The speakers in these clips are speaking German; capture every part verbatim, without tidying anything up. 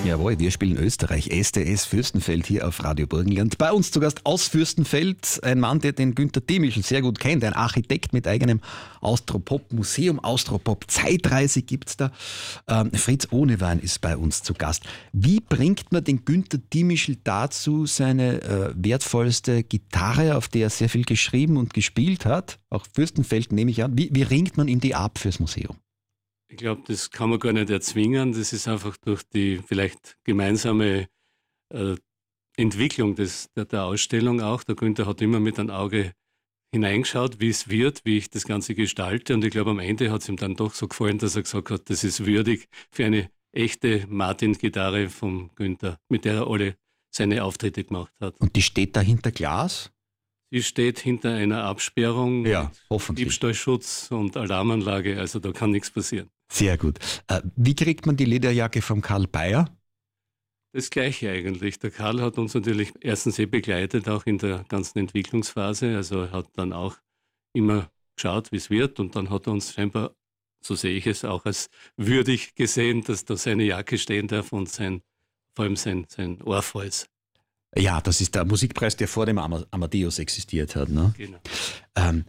Jawohl, wir spielen Österreich, S D S Fürstenfeld hier auf Radio Burgenland. Bei uns zu Gast aus Fürstenfeld ein Mann, der den Günther Dimischl sehr gut kennt, ein Architekt mit eigenem Austropop-Museum, Austropop-Zeitreise gibt's da. Ähm, Fritz Ohnewein ist bei uns zu Gast. Wie bringt man den Günther Dimischl dazu, seine äh, wertvollste Gitarre, auf der er sehr viel geschrieben und gespielt hat, auch Fürstenfeld nehme ich an, wie, wie ringt man ihm die ab fürs Museum? Ich glaube, das kann man gar nicht erzwingen. Das ist einfach durch die vielleicht gemeinsame äh, Entwicklung des, der, der Ausstellung auch. Der Günther hat immer mit einem Auge hineingeschaut, wie es wird, wie ich das Ganze gestalte. Und ich glaube, am Ende hat es ihm dann doch so gefallen, dass er gesagt hat, das ist würdig für eine echte Martin-Gitarre vom Günther, mit der er alle seine Auftritte gemacht hat. Und die steht da hinter Glas? Sie steht hinter einer Absperrung, ja, hoffentlich. Diebstahlschutz und Alarmanlage, also da kann nichts passieren. Sehr gut. Wie kriegt man die Lederjacke vom Karl Bayer? Das Gleiche eigentlich. Der Karl hat uns natürlich erstens sehr begleitet, auch in der ganzen Entwicklungsphase. Also er hat dann auch immer geschaut, wie es wird, und dann hat er uns scheinbar, so sehe ich es, auch als würdig gesehen, dass da seine Jacke stehen darf und sein, vor allem sein, sein Ohrfeuz. Ja, das ist der Musikpreis, der vor dem Amadeus existiert hat. Ne? Genau. Ähm,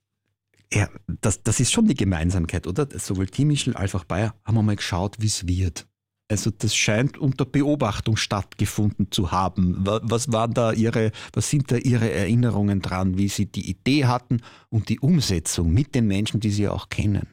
ja, das, das ist schon die Gemeinsamkeit, oder? Sowohl Dimischl als auch Bayer haben einmal geschaut, wie es wird. Also das scheint unter Beobachtung stattgefunden zu haben. Was waren da Ihre, was sind da Ihre Erinnerungen dran, wie Sie die Idee hatten und die Umsetzung mit den Menschen, die Sie auch kennen?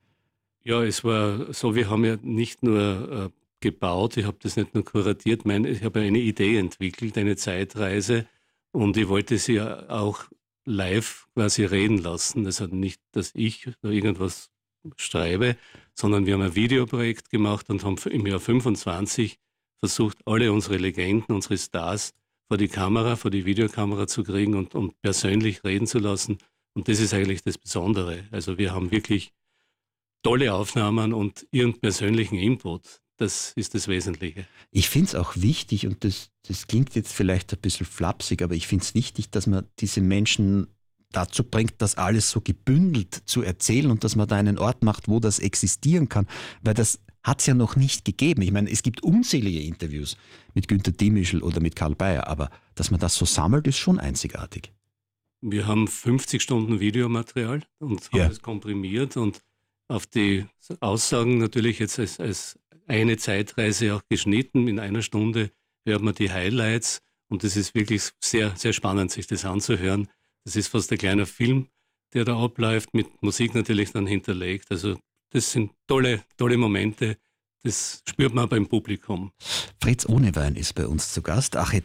Ja, es war so, wir haben ja nicht nur äh, gebaut, ich habe das nicht nur kuratiert, mein, ich habe eine Idee entwickelt, eine Zeitreise, und ich wollte sie ja auch live quasi reden lassen. Also nicht, dass ich da irgendwas schreibe, sondern wir haben ein Videoprojekt gemacht und haben im Jahr fünfundzwanzig versucht, alle unsere Legenden, unsere Stars vor die Kamera, vor die Videokamera zu kriegen und, und persönlich reden zu lassen. Und das ist eigentlich das Besondere. Also wir haben wirklich tolle Aufnahmen und ihren persönlichen Input. Das ist das Wesentliche. Ich finde es auch wichtig, und das, das klingt jetzt vielleicht ein bisschen flapsig, aber ich finde es wichtig, dass man diese Menschen dazu bringt, das alles so gebündelt zu erzählen und dass man da einen Ort macht, wo das existieren kann. Weil das hat es ja noch nicht gegeben. Ich meine, es gibt unzählige Interviews mit Günther Dimischl oder mit Karl Bayer, aber dass man das so sammelt, ist schon einzigartig. Wir haben fünfzig Stunden Videomaterial und haben ja. es komprimiert und auf die Aussagen natürlich jetzt als, als eine Zeitreise auch geschnitten. In einer Stunde hört man die Highlights, und es ist wirklich sehr, sehr spannend, sich das anzuhören. Das ist fast ein kleiner Film, der da abläuft, mit Musik natürlich dann hinterlegt. Also das sind tolle, tolle Momente. Das spürt man beim Publikum. Fritz Ohnewein ist bei uns zu Gast,